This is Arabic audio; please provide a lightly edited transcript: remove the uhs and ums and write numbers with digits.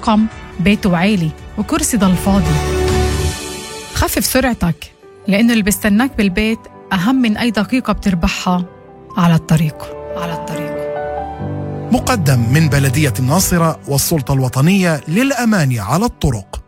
رقم بيته عالي وكرسي ضل فاضي. خفف سرعتك، لأنه اللي بيستناك بالبيت أهم من أي دقيقة بتربحها على الطريق. مقدم من بلدية الناصرة والسلطة الوطنية للأمان على الطرق.